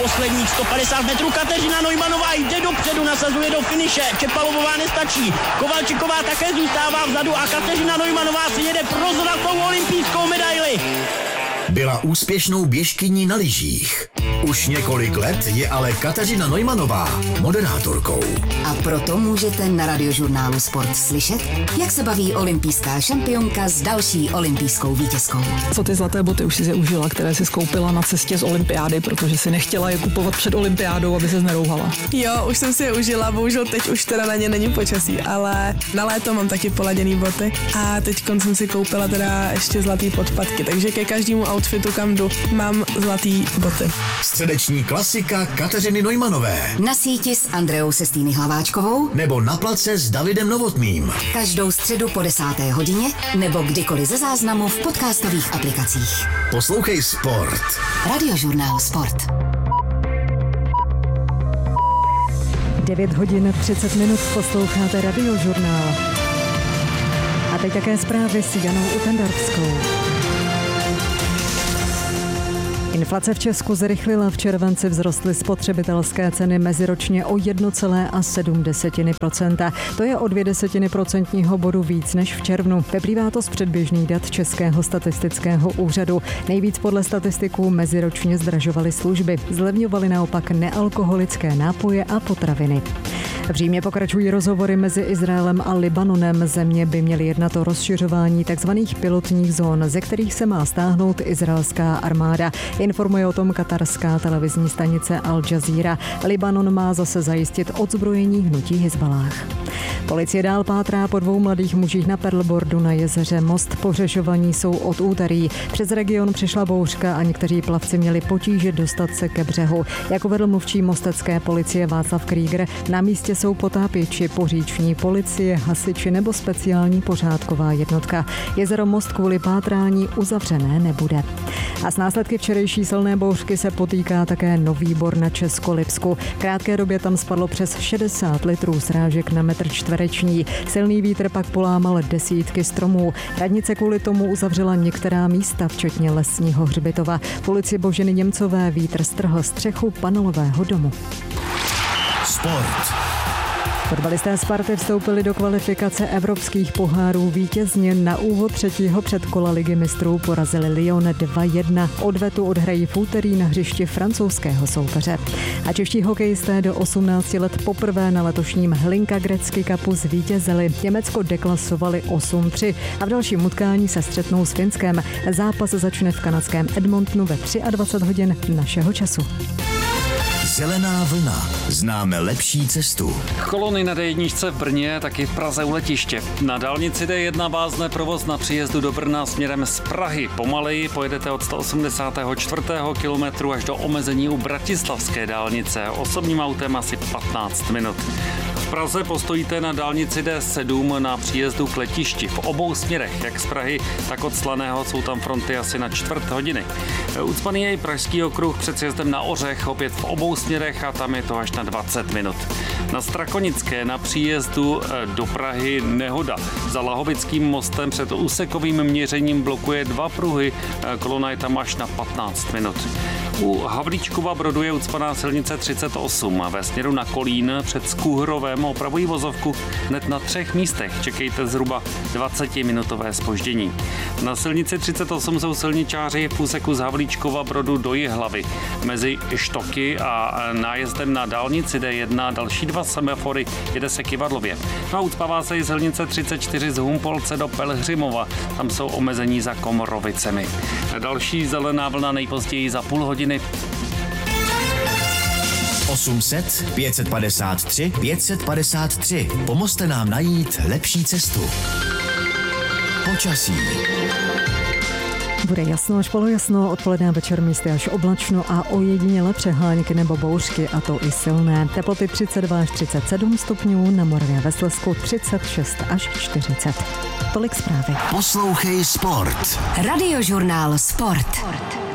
posledních 150 metrů. Kateřina Neumannová jde dopředu, nasazuje do finiše. Čepalovová nestačí. Kovalčiková také zůstává vzadu a Kateřina Neumannová si jede pro zlatou olympijskou medaili. Byla úspěšnou běžkyní na lyžích. Už několik let je ale Kateřina Neumannová moderátorkou. A proto můžete na Radiožurnálu Sport slyšet, jak se baví olympijská šampionka s další olympijskou vítězkou. Co ty zlaté boty už si je užila, které si skoupila na cestě z olympiády, protože si nechtěla je kupovat před olympiádou, aby se nerouhala? Jo, už jsem si je užila, bohužel teď už teda na ně není počasí, ale na léto mám taky poladěný boty a teď jsem si koupila teda ještě zlatý podpatky, takže ke každému outfitu, kam jdu, mám zlatý boty. Středeční klasika Kateřiny Neumannové. Na síti s Andreou Sestýny Hlaváčkovou Nebo na place s Davidem Novotným. každou středu po 10. hodině nebo kdykoliv ze záznamu v podcastových aplikacích. Poslouchej Sport. Radiožurnál Sport. 9 hodin 30 minut posloucháte Radiožurnál. A teď také zprávy s Janou Utendarskou. Inflace v Česku zrychlila, v červenci vzrostly spotřebitelské ceny meziročně o 1,7%. To je o 0,2 procentního bodu víc než v červnu. Vyplývá to z předběžných dat Českého statistického úřadu. Nejvíc podle statistiků meziročně zdražovaly služby. Zlevňovaly naopak nealkoholické nápoje a potraviny. V Římě pokračují rozhovory mezi Izraelem a Libanonem. Země by měly jednat o rozšiřování tzv. Pilotních zón, ze kterých se má stáhnout izraelská armáda. Informuje o tom katarská televizní stanice Al Jazeera. Libanon má zase zajistit odzbrojení hnutí Hizballáh. Policie dál pátrá po 2 mladých mužích na paddleboardu na jezeře Most. Pohřešovaní jsou od úterý. Přes region přišla bouřka a někteří plavci měli potíže dostat se ke břehu. Jak uvedl mluvčí mostecké policie Václav Krieger, na místě jsou potápěči, poříční policie, hasiči nebo speciální pořádková jednotka. Jezero Most kvůli pátrání uzavřené nebude. A s následky včerejší silné bouřky se potýká také Nový Bor na Českolipsku. V krátké době tam spadlo přes 60 litrů srážek na metr čtvereční. Silný vítr pak polámal desítky stromů. Radnice kvůli tomu uzavřela některá místa, včetně lesního hřbitova. V ulici Boženy Němcové vítr strhl střechu panelového domu. Sport. Fotbalisté Sparty vstoupili do kvalifikace evropských pohárů vítězně. Na úvod 3. předkola Ligy mistrů porazili Lyon 2-1. Odvetu odhrají v úterý na hřišti francouzského soupeře. A čeští hokejisté do 18 let poprvé na letošním Hlinka Gretzky Cupu zvítězili. Německo deklasovali 8-3 a v dalším utkání se střetnou s Finskem. Zápas začne v kanadském Edmontonu ve 23 hodin našeho času. Zelená vlna. Známe lepší cestu. Kolony na D1 v Brně, taky v Praze u letiště. Na dálnici D1 vázne provoz na příjezdu do Brna směrem z Prahy. Pomaleji pojedete od 184. kilometru až do omezení u Bratislavské dálnice. Osobním autem asi 15 minut. V Praze postojíte na dálnici D7 na příjezdu k letišti. V obou směrech, jak z Prahy, tak od Slaného, jsou tam fronty asi na čtvrt hodiny. Ucpaný je i pražský okruh před sjezdem na Ořech, opět v obou směrech a tam je to až na 20 minut. Na Strakonické na příjezdu do Prahy nehoda. Za Lahovickým mostem před úsekovým měřením blokuje 2 pruhy, kolona je tam až na 15 minut. U Havlíčkova Brodu je ucpaná silnice 38 a ve směru na Kolín před Skúhrovem opravují vozovku hned na 3 místech. Čekejte zhruba 20-minutové zpoždění. Na silnici 38 jsou silničáři v úseku z Havlíčkova Brodu do Jihlavy. Mezi Štoky a nájezdem na dálnici D1 další 2 semafory jede se Kyvadlově. No a ucpává se i silnice 34 z Humpolce do Pelhřimova. Tam jsou omezení za Komorovicemi. Další zelená vlna nejpozději za půl hodiny. 800 553 553. Pomozte nám najít lepší cestu. Počasí. Bude jasno až polojasno, odpoledne a večer místy až oblačno a ojediněle přehánky nebo bouřky, a to i silné. Teploty 32 až 37 stupňů, na Moravě a ve Slezsku 36 až 40. Tolik zprávy. Poslouchej Sport. Radiožurnál Sport.